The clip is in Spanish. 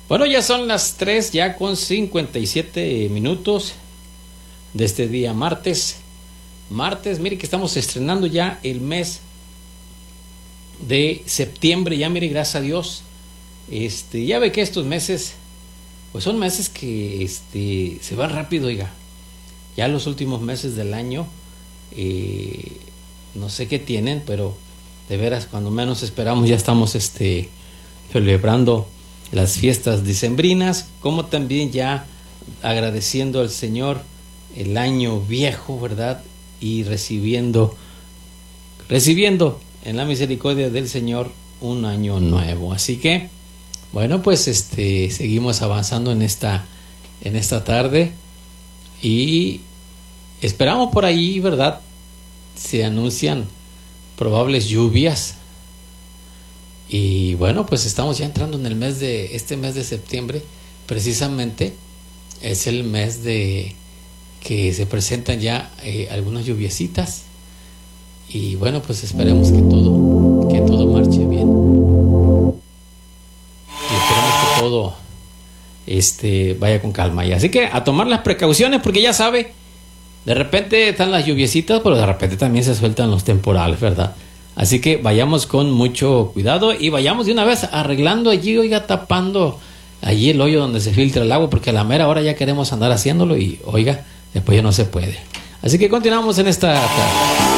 Bueno, ya son las 3 ya con 57 minutos de este día martes. Mire que estamos estrenando ya el mes de septiembre, ya mire, gracias a Dios. Ya ve que estos meses, pues son meses que se van rápido, oiga. Ya los últimos meses del año, no sé qué tienen, pero de veras, cuando menos esperamos, ya estamos celebrando las fiestas decembrinas, como también ya agradeciendo al Señor el año viejo, ¿verdad? Y recibiendo en la misericordia del Señor un año nuevo. Así que, bueno, pues seguimos avanzando en esta tarde y esperamos por ahí, ¿verdad? Se anuncian probables lluvias. Y bueno, pues estamos ya entrando en el mes de septiembre. Precisamente es el mes de que se presentan ya algunas lluviecitas. Y bueno, pues esperemos que todo marche bien. Y esperemos que todo vaya con calma. Y así que a tomar las precauciones, porque ya sabe, de repente están las lluviecitas, pero de repente también se sueltan los temporales, ¿verdad? Así que vayamos con mucho cuidado y vayamos de una vez arreglando allí, oiga, tapando allí el hoyo donde se filtra el agua, porque a la mera hora ya queremos andar haciéndolo y, oiga, después ya no se puede. Así que continuamos en esta tarde.